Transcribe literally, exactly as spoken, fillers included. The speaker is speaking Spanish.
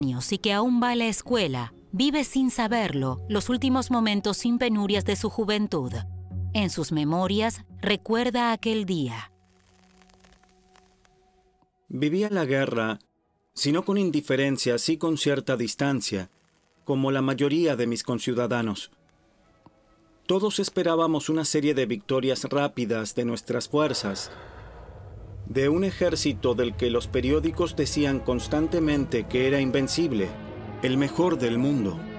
y que aún va a la escuela, vive sin saberlo los últimos momentos sin penurias de su juventud. En sus memorias recuerda aquel día. Vivía la guerra, si no con indiferencia, sí con cierta distancia, como la mayoría de mis conciudadanos. Todos esperábamos una serie de victorias rápidas de nuestras fuerzas, de un ejército del que los periódicos decían constantemente que era invencible, el mejor del mundo.